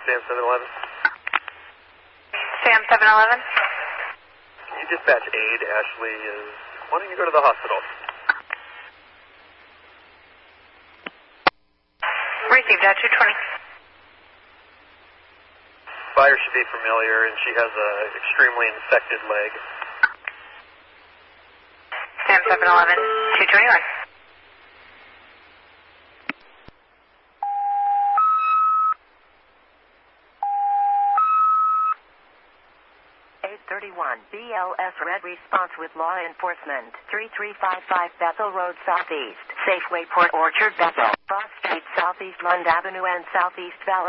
Sam 711. Sam 711. Can you dispatch aid? Ashley is wanting to go to the hospital. Received at 220. Buyer should be familiar, and she has a extremely infected leg. Sam 711, 221. BLS Red response with law enforcement. 3355 Bethel Road Southeast. Safeway Port Orchard Bethel. Broad Street Southeast Lund Avenue and Southeast Valley.